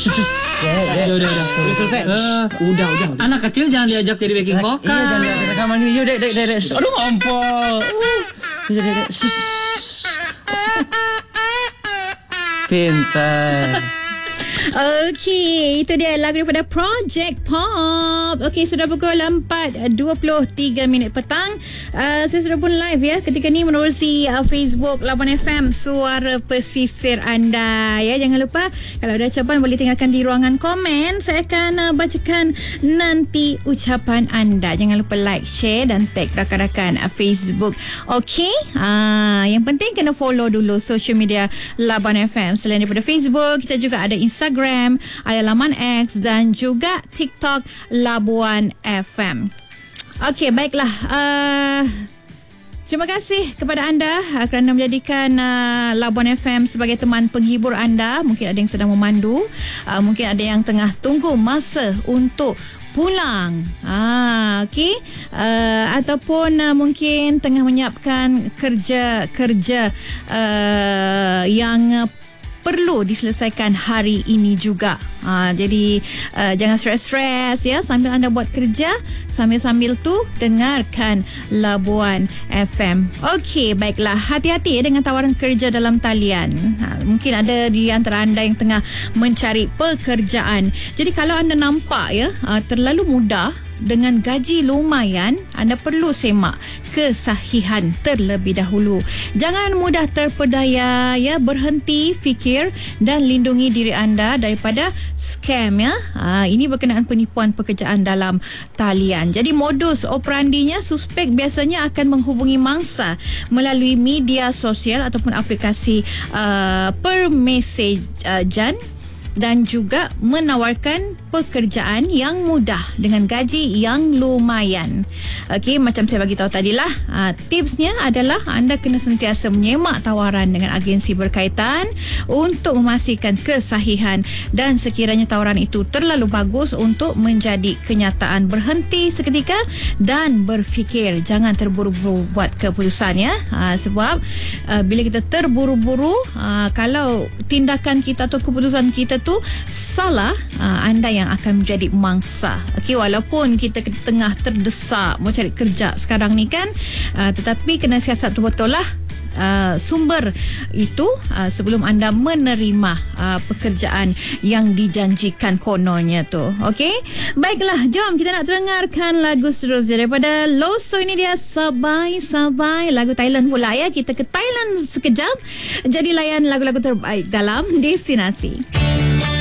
Udah selesai. Udah. Anak kecil jangan diajak jadi backing vocal. Iya, jangan lihat rekaman ini. Yuk, dek. Aduh, ngampol. Dek. Pintar. Okey, itu dia lagu daripada Project Pop. Okey, sudah pukul 4.23 petang. Saya sudah pun live ya ketika ni menerusi Facebook Labuan FM, suara pesisir anda ya. Jangan lupa kalau ada ucapan boleh tinggalkan di ruangan komen. Saya akan bacakan nanti ucapan anda. Jangan lupa like, share dan tag rakan-rakan Facebook. Okey, yang penting kena follow dulu social media Labuan FM. Selain daripada Facebook, kita juga ada Instagram, ada laman X dan juga TikTok Labuan FM. Okey, baiklah. Terima kasih kepada anda kerana menjadikan Labuan FM sebagai teman penghibur anda. Mungkin ada yang sedang memandu, mungkin ada yang tengah tunggu masa untuk pulang, okey, ataupun mungkin tengah menyiapkan kerja yang perlu diselesaikan hari ini juga. Jadi jangan stres-stres ya sambil anda buat kerja, sambil-sambil tu dengarkan Labuan FM. Okey, baiklah, hati-hati ya dengan tawaran kerja dalam talian. Mungkin ada di antara anda yang tengah mencari pekerjaan. Jadi kalau anda nampak ya terlalu mudah dengan gaji lumayan, anda perlu semak kesahihan terlebih dahulu. Jangan mudah terpedaya ya, berhenti fikir dan lindungi diri anda daripada scam ya. Ini berkenaan penipuan pekerjaan dalam talian. Jadi modus operandinya, suspek biasanya akan menghubungi mangsa melalui media sosial ataupun aplikasi permesejan dan juga menawarkan pekerjaan yang mudah dengan gaji yang lumayan. Okey, macam saya bagi tahu tadilah, tipsnya adalah anda kena sentiasa menyemak tawaran dengan agensi berkaitan untuk memastikan kesahihan, dan sekiranya tawaran itu terlalu bagus untuk menjadi kenyataan, berhenti seketika dan berfikir. Jangan terburu-buru buat keputusan ya. Sebab bila kita terburu-buru, kalau tindakan kita atau keputusan kita tu salah, anda yang akan menjadi mangsa. Okey, walaupun kita tengah terdesak mau cari kerja sekarang ni kan, tetapi kena siasat betul lah sumber itu sebelum anda menerima pekerjaan yang dijanjikan kononnya tu. Okey, baiklah, jom kita nak dengarkan lagu seterusnya daripada Loso. Ini dia Sabai, lagu Thailand pula ya. Kita ke Thailand sekejap, jadi layan lagu-lagu terbaik dalam Destinasi.